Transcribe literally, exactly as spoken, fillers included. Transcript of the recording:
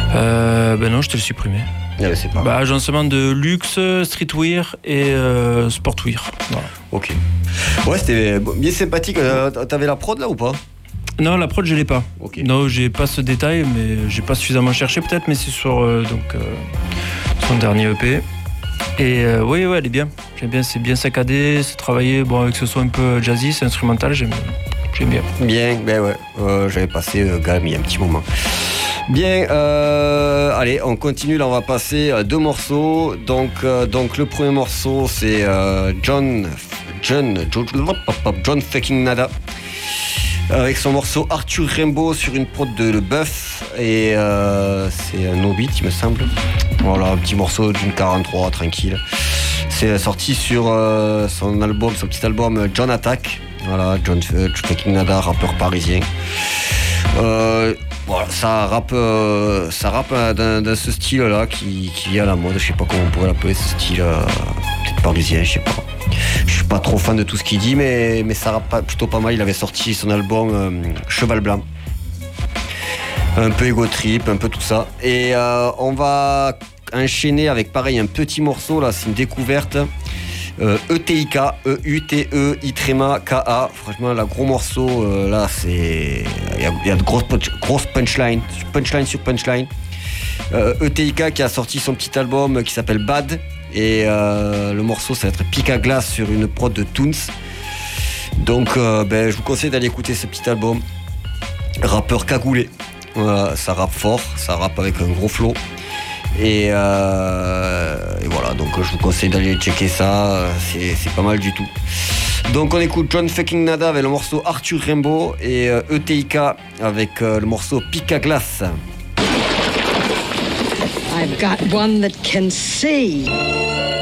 euh, Ben non, je te le supprimé. Ah ben c'est pas bah, agencement de luxe, streetwear et euh, sportwear. Voilà. Ok. Ouais, c'était bien sympathique. Euh, t'avais la prod là ou pas? Non, la prod, je l'ai pas. Okay. Non, j'ai pas ce détail, mais j'ai pas suffisamment cherché peut-être, mais c'est sur euh, donc, euh, son dernier E P. Et euh, oui, ouais, elle est bien. J'aime bien, c'est bien saccadé, c'est travaillé, bon, avec que ce soit un peu jazzy, c'est instrumental, j'aime, j'aime bien. Bien, ben ouais, euh, j'avais passé euh, Gam il y a un petit moment. Bien, euh, allez, on continue, là on va passer à deux morceaux. Donc, euh, donc le premier morceau c'est euh, John, John, John, John fucking Nada. Avec son morceau Arthur Rimbaud sur une prod de Le Bœuf. Et euh, c'est un no-beat, il me semble. Voilà, un petit morceau d'une quarante-trois, tranquille. C'est sorti sur euh, son album, son petit album John Attack. Voilà, John euh, fucking Nada, rappeur parisien. Euh, voilà, ça rappe, euh, ça rappe dans, dans ce style-là qui, qui est à la mode. Je sais pas comment on pourrait l'appeler, ce style euh, peut-être parisien, je sais pas. Je suis pas trop fan de tout ce qu'il dit, mais, mais ça rappe plutôt pas mal. Il avait sorti son album euh, Cheval Blanc. Un peu ego trip, un peu tout ça. Et euh, on va enchaîner avec pareil un petit morceau, là, c'est une découverte. Euh, E T I K, E U T E I K A. Franchement, là, gros morceau, euh, là, c'est. Il y a, y a de grosses, grosses punchlines, punchline sur punchline. Euh, E T I K qui a sorti son petit album qui s'appelle Bad. Et euh, le morceau, ça va être Pic à glace sur une prod de Toons. Donc, euh, ben, je vous conseille d'aller écouter ce petit album. Rappeur cagoulé. Voilà, ça rappe fort, ça rappe avec un gros flow. Et, euh, et voilà, donc je vous conseille d'aller checker ça, c'est, c'est pas mal du tout. Donc on écoute John fucking Nada avec le morceau Arthur Rimbaud et euh, E T I K avec euh, le morceau Pic à glace. I've got one that can see.